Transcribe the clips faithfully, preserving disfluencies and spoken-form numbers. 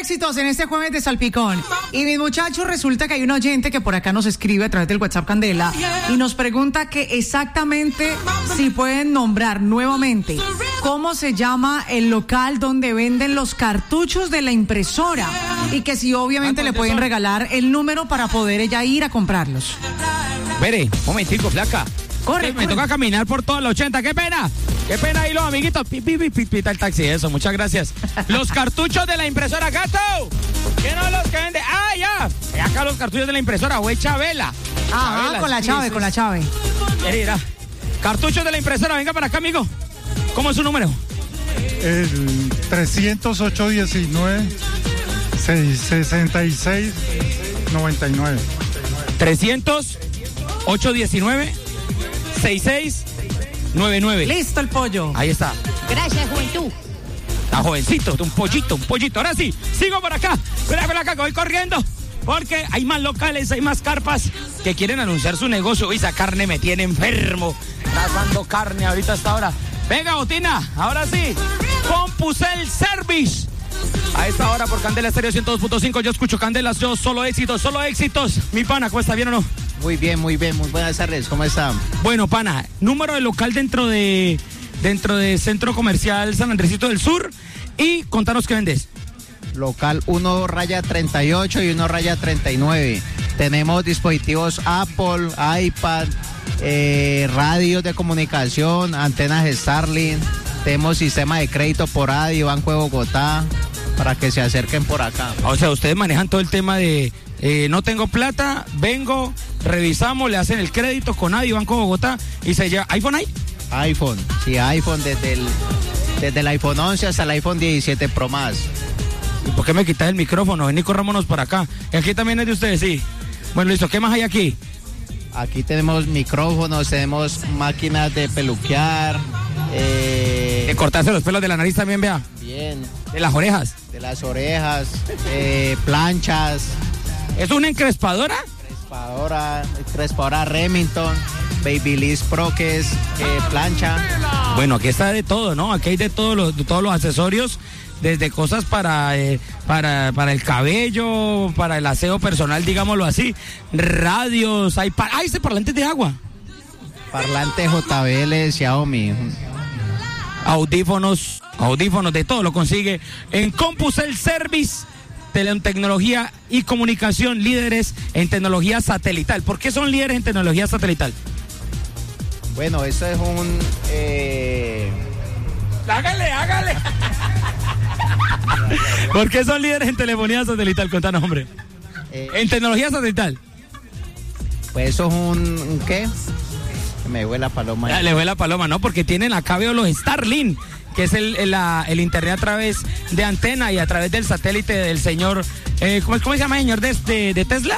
éxitos en este jueves de Salpicón. Y mis muchachos, resulta que hay un oyente que por acá nos escribe a través del WhatsApp Candela y nos pregunta que exactamente si pueden nombrar nuevamente cómo se llama el local donde venden los cartuchos de la impresora y que si obviamente le pueden regalar el número para poder ella ir a comprarlos. Espere, un momentico, flaca. Corre, Me corre. toca caminar por toda la ochenta, qué pena. Qué pena ahí los amiguitos. Pi, pi, pi, pi, pita el taxi, eso, muchas gracias. Los cartuchos de la impresora, gato. ¿Quién no los que vende? Ah, ya. Acá los cartuchos de la impresora, güey, Chabela. Ah, Chabela, con la sí, chave, eso con la es. chave. Mira, cartuchos de la impresora, venga para acá, amigo. ¿Cómo es su número? El trescientos ocho diecinueve sesenta y seis noventa y nueve. trescientos ocho diecinueve sesenta y seis noventa y nueve. Listo el pollo. Ahí está. Gracias, juventud. Está jovencito, un pollito, un pollito. Ahora sí, sigo por acá. Espera, espera acá, que voy corriendo. Porque hay más locales, hay más carpas que quieren anunciar su negocio. Uy, esa carne me tiene enfermo. Estás dando carne ahorita hasta ahora. Venga, Botina, ahora sí. Compusel Service. A esta hora por Candela Estéreo ciento dos punto cinco. Yo escucho Candelas, yo solo éxitos, solo éxitos. Mi pana, ¿cómo está? ¿Bien o no? Muy bien, muy bien, muy buenas tardes, ¿cómo están? Bueno, pana, número de local dentro de dentro de Centro Comercial San Andresito del Sur y contanos qué vendes. Local uno raya treinta y ocho y uno raya treinta y nueve. Tenemos dispositivos Apple, iPad, eh, radios de comunicación, antenas Starlink. Tenemos sistema de crédito por radio, Banco de Bogotá, para que se acerquen por acá. O sea, ustedes manejan todo el tema de eh, no tengo plata, vengo, revisamos, le hacen el crédito con Adi, Banco de Bogotá y se lleva. ¿iPhone hay? iPhone, sí, iPhone desde el, desde el iPhone once hasta el iPhone diecisiete Pro Max. ¿Y por qué me quitas el micrófono? Ven y corrámonos para acá. Aquí también es de ustedes, sí. Bueno, listo, ¿qué más hay aquí? Aquí tenemos micrófonos, tenemos máquinas de peluquear, eh, De cortarse los pelos de la nariz también, vea. bien, De las orejas. de las orejas, eh, planchas, ¿Es una encrespadora? crespadora, crespadora Remington, Babyliss Pro, que es eh, plancha. Bueno, aquí está de todo, ¿no? Aquí hay de todos los, de todos los accesorios, desde cosas para, eh, para, para el cabello, para el aseo personal, digámoslo así, radios, hay pa- ¡ay, ese parlante de agua! Parlante J B L Xiaomi. Audífonos, audífonos, de todo lo consigue en Compusel Service, tele- tecnología y comunicación, líderes en tecnología satelital. ¿Por qué son líderes en tecnología satelital? Bueno, esto es un... eh, Hágale, hágale. ¿Por qué son líderes en telefonía satelital? Contanos, hombre. eh, En tecnología satelital. pues eso es un... ¿un qué? Me fue la paloma. Ya, le fue la paloma, ¿no? Porque tienen acá, veo los Starlink, que es el, el, la- el internet a través de antena y a través del satélite del señor, eh, ¿cómo, cómo se llama el señor de, de, de Tesla?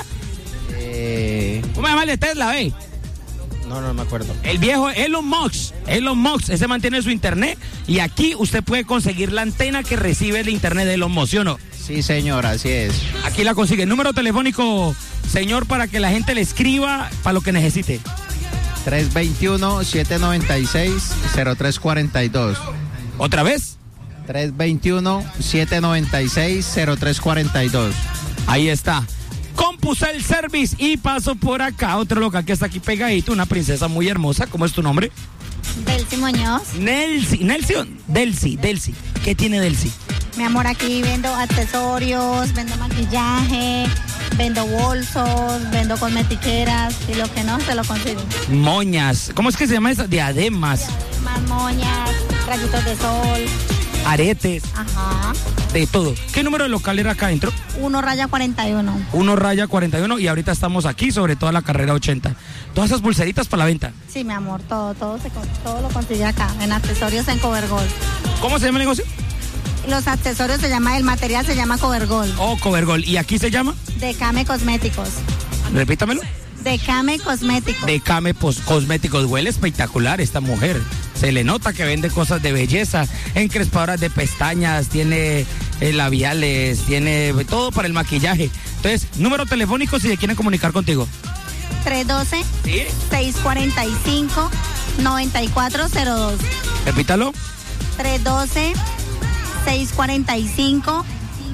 Eh, ¿Cómo se llama el de Tesla, ve? no, no me acuerdo. El viejo Elon Musk, Elon Musk, ese mantiene su internet y aquí usted puede conseguir la antena que recibe el internet de Elon Musk, ¿sí o no? Sí, señor, así es. Aquí la consigue. Número telefónico, señor, para que la gente le escriba para lo que necesite. tres dos uno, siete nueve seis, cero tres cuatro dos. ¿Otra vez? tres dos uno, siete nueve seis, cero tres cuatro dos. Ahí está. Compusel Service y paso por acá, otro local que está aquí pegadito, una princesa muy hermosa. ¿Cómo es tu nombre? Delcy Muñoz. Nelcy, Nelcy, o- Delcy, Delcy. ¿Qué tiene Delcy? Mi amor, aquí vendo accesorios, vendo maquillaje, vendo bolsos, vendo cosmetiqueras y lo que no, se lo consigo. Moñas. ¿Cómo es que se llama esa? Diademas, Más moñas, rayitos de sol, aretes, ajá. de todo. ¿Qué número de local era acá adentro? Uno raya cuarenta y uno. Uno raya cuarenta y uno y ahorita estamos aquí sobre toda la carrera ochenta. Todas esas pulseritas para la venta. Sí, mi amor, todo, todo, se, con- todo lo consigue acá, en accesorios en Covergol. ¿Cómo se llama el negocio? Los accesorios se llama, el material se llama Covergol. Oh, Covergol. ¿Y aquí se llama? Decame Cosméticos. Repítamelo. Decame Cosméticos. De Came Pos- Cosméticos. Huele espectacular esta mujer. Se le nota que vende cosas de belleza, encrespadoras de pestañas, tiene eh, labiales, tiene todo para el maquillaje. Entonces, número telefónico si se quieren comunicar contigo. tres uno dos, ¿Sí? seis cuatro cinco, nueve cuatro cero dos. Repítalo. tres uno dos, seis cuatro cinco,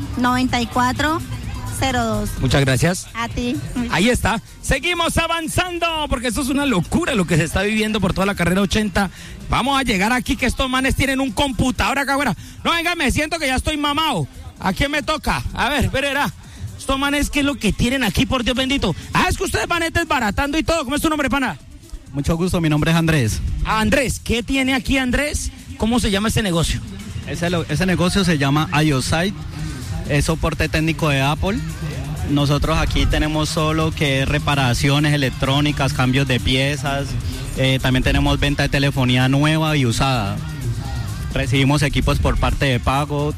noventa y cuatro cero dos. Muchas gracias. A ti. Ahí está. Seguimos avanzando porque esto es una locura lo que se está viviendo por toda la carrera ochenta. Vamos a llegar aquí que estos manes tienen un computador acá afuera. No, venga, me siento que ya estoy mamado. ¿A quién me toca? A ver, verá. Estos manes, ¿qué es lo que tienen aquí, por Dios bendito? Ah, es que ustedes van desbaratando y todo. ¿Cómo es tu nombre, pana? Mucho gusto, mi nombre es Andrés. Ah, Andrés, ¿qué tiene aquí Andrés? ¿Cómo se llama ese negocio? Ese, ese negocio se llama iOSite, es soporte técnico de Apple. Nosotros aquí tenemos solo que es reparaciones electrónicas, cambios de piezas, eh, también tenemos venta de telefonía nueva y usada. Recibimos equipos por parte de pago,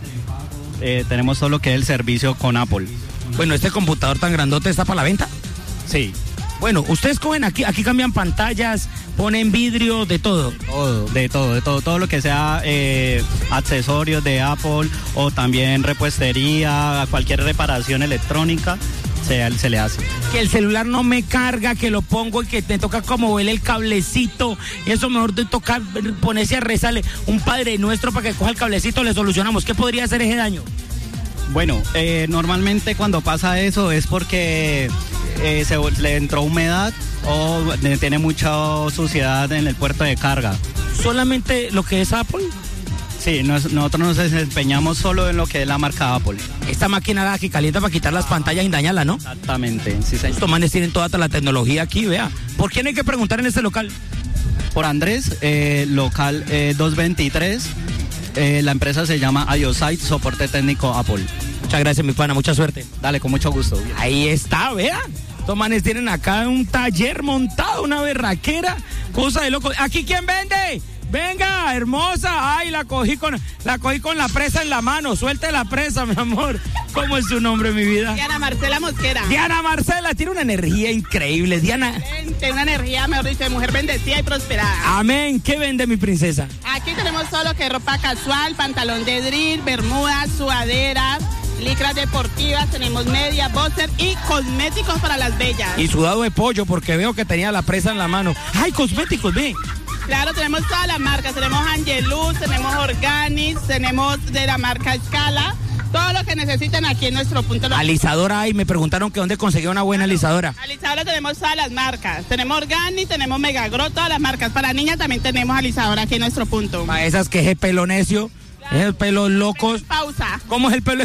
eh, tenemos solo que es el servicio con Apple. Bueno, ¿este computador tan grandote está para la venta? Sí. Bueno, ustedes cogen aquí, aquí cambian pantallas, ponen vidrio, de todo. Todo, de todo, de todo, todo lo que sea eh, accesorios de Apple o también repuestería, cualquier reparación electrónica, se, se le hace. Que el celular no me carga, que lo pongo y que te toca como ver el cablecito, y eso mejor de tocar, ponerse a rezarle un Padre Nuestro para que coja el cablecito, le solucionamos. ¿Qué podría hacer ese daño? Bueno, eh, normalmente cuando pasa eso es porque eh, se le entró humedad o tiene mucha suciedad en el puerto de carga. ¿Solamente lo que es Apple? Sí, nos, nosotros nos desempeñamos solo en lo que es la marca Apple. Esta máquina la que calienta para quitar las pantallas y dañarla, ¿no? Exactamente, sí, señor. Estos manes tienen toda la tecnología aquí, vea. ¿Por quién hay que preguntar en este local? Por Andrés, eh, local eh, doscientos veintitrés. Eh, la empresa se llama iOSite, soporte técnico Apple. Muchas gracias, mi pana, mucha suerte. Dale, con mucho gusto. Ahí está, vean. Estos manes tienen acá un taller montado, una berraquera, cosa de loco. ¿Aquí quién vende? Venga, hermosa. Ay, la cogí con la cogí con la presa en la mano. Suelte la presa, mi amor. ¿Cómo es su nombre, mi vida? Diana Marcela Mosquera. Diana Marcela, tiene una energía increíble. Diana. Tiene una energía, mejor dicho, de mujer bendecida y prosperada. Amén. ¿Qué vende, mi princesa? Aquí tenemos solo que ropa casual, pantalón de drill, bermudas, sudaderas, licras deportivas, tenemos media, boxer y cosméticos para las bellas. Y sudado de pollo, porque veo que tenía la presa en la mano. Ay, cosméticos, ve. Claro, tenemos todas las marcas, tenemos Angelus, tenemos Organix, tenemos de la marca Scala, todo lo que necesiten aquí en nuestro punto. Alisadora hay, me preguntaron que dónde conseguía una buena alisadora. Alisadora tenemos todas las marcas, tenemos Organix, tenemos Megagro, todas las marcas. Para niñas también tenemos alisadora aquí en nuestro punto. Para esas que es el pelo necio, claro. Es el pelo locos. Pausa. ¿Cómo es el pelo?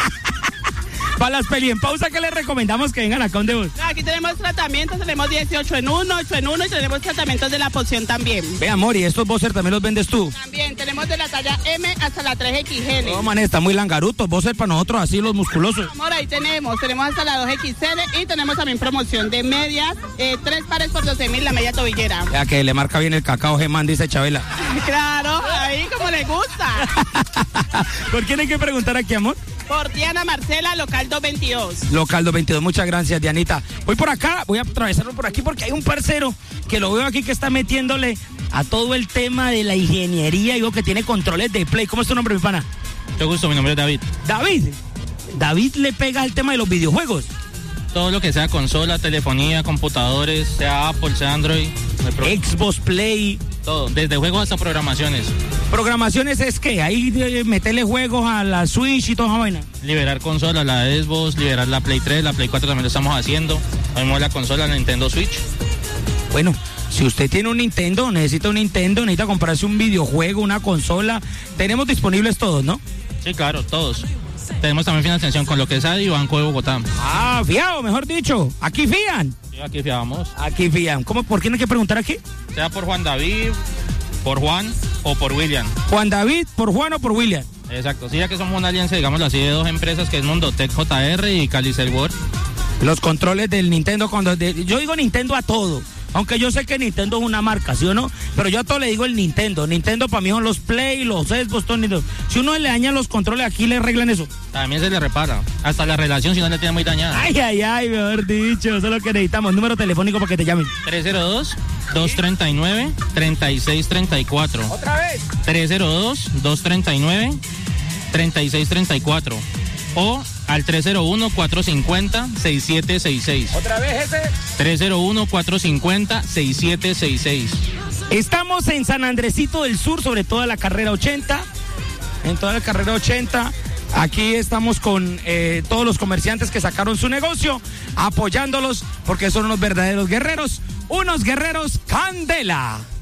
Para las peli en pausa, ¿qué les recomendamos que vengan acá donde vos? Aquí tenemos tratamientos, tenemos dieciocho en uno, ocho en uno y tenemos tratamientos de la poción también. Ve, amor, ¿y estos boxers también los vendes tú? También, tenemos de la talla M hasta la tres equis ele. No, man, está muy langaruto, boxers para nosotros, así los musculosos. Amor, ahí tenemos, tenemos hasta la dos equis ele y tenemos también promoción de medias, eh, tres pares por doce mil la media tobillera. Ya que le marca bien el cacao Gemán, dice Chabela. Claro, ahí como le gusta. ¿Por quién hay que preguntar aquí, amor? Por Diana Marcela, local doscientos veintidós. Local doscientos veintidós, muchas gracias, Dianita. Voy por acá, voy a atravesarlo por aquí porque hay un parcero que lo veo aquí que está metiéndole a todo el tema de la ingeniería, digo que tiene controles de Play. ¿Cómo es tu nombre, mi pana? Mucho gusto, mi nombre es David. David, David le pega al tema de los videojuegos. Todo lo que sea consola, telefonía, computadores, sea Apple, sea Android. Xbox, Play. Todo, desde juegos hasta programaciones. ¿Programaciones es qué? Ahí de meterle juegos a la Switch y toda esa vaina. Liberar consolas, la Xbox, liberar la Play tres, la Play cuatro también lo estamos haciendo. Tenemos la consola, la Nintendo Switch. Bueno, si usted tiene un Nintendo, necesita un Nintendo, necesita comprarse un videojuego, una consola, tenemos disponibles todos, ¿no? Sí, claro, todos. Tenemos también financiación con lo que es A D I y Banco de Bogotá. Ah, fiado, mejor dicho. ¿Aquí fían? Sí, aquí fiamos. Aquí fían. ¿Cómo? ¿Por qué no hay que preguntar aquí? Sea por Juan David, por Juan o por William. Juan David, por Juan o por William. Exacto. Sí, ya que somos una alianza, digámoslo así, de dos empresas que es Mundotech J R y Calicel World. Los controles del Nintendo, cuando de, yo digo Nintendo a todo. Aunque yo sé que Nintendo es una marca, ¿sí o no? Pero yo a todo le digo el Nintendo. Nintendo para mí son los Play, los Xbox, todo Nintendo. Si uno le daña los controles, aquí le arreglan eso. También se le repara. Hasta la relación, si no le tiene muy dañada. Ay, ay, ay, mejor dicho. Eso es lo que necesitamos. Número telefónico para que te llamen. tres cero dos, dos tres nueve, tres seis tres cuatro. ¿Otra vez? tres cero dos, dos tres nueve, tres seis tres cuatro. O al tres cero uno, cuatro cinco cero, seis siete seis seis. ¿Otra vez ese? tres cero uno, cuatro cinco cero, seis siete seis seis. Estamos en San Andresito del Sur, sobre toda la carrera ochenta. En toda la carrera ochenta. Aquí estamos con eh, todos los comerciantes que sacaron su negocio, apoyándolos porque son unos verdaderos guerreros, unos guerreros Candela.